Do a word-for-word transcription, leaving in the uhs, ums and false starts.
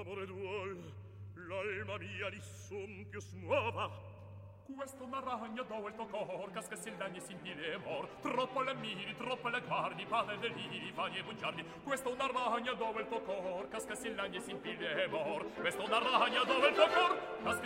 Amore duol, l'alma mia di son più smuova. Questo una ragna do il tuo cor, casca se il dagni si impile e mor. Troppo la miri, troppo la guardi, padre deliri, fagli e bugiardi. Questo una ragna do il tuo cor, casca se il dagni si impile e mor. Questo una ragna do il tuo cor, casca